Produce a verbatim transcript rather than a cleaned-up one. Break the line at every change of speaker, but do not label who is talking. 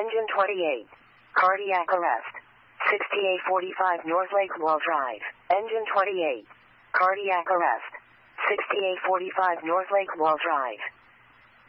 Engine twenty-eight. Cardiac arrest. sixty-eight forty-five North Lake Wall Drive. Engine twenty-eight. Cardiac arrest. sixty-eight forty-five North Lake Wall Drive.